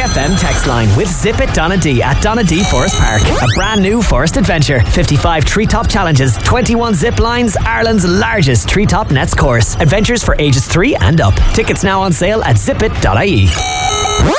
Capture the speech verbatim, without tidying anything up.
F M text line with Zip It Donna D at Donna D Forest Park. A brand new forest adventure. fifty-five treetop challenges, twenty-one zip lines, Ireland's largest treetop nets course. Adventures for ages three and up. Tickets now on sale at zip it dot I E.